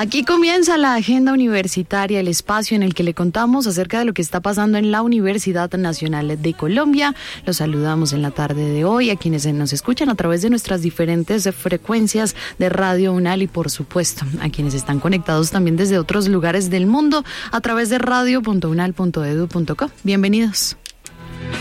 Aquí comienza la agenda universitaria, el espacio en el que le contamos acerca de lo que está pasando en la Universidad Nacional de Colombia. Los saludamos en la tarde de hoy a quienes nos escuchan a través de nuestras diferentes frecuencias de Radio UNAL y, por supuesto, a quienes están conectados también desde otros lugares del mundo a través de radio.unal.edu.co. Bienvenidos.